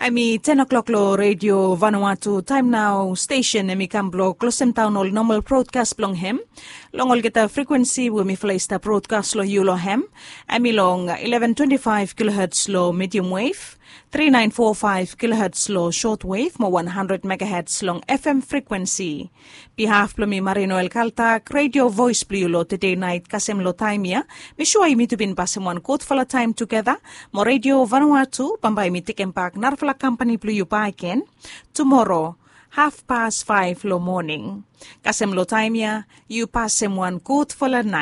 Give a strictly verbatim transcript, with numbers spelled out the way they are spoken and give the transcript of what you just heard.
Ami ten o'clock lo Radio Vanuatu time now station emi kamblo closem town all normal broadcast long hem long all get a frequency we mi flaista broadcast lo yulo hem ami long eleven twenty-five kilohertz lo medium wave three nine four five kilohertz lo short wave mo one hundred megahertz long F M frequency behalf plo mi Marino El Caltac Radio Voice plo lo today night kasem lo time ya mi sure mi to bin pasem one quote for a time together mo Radio Vanuatu pambay mi tikem pak narfla company plo you paiken tomorrow half past five lo morning kasem lo time ya you pasem one quote for a night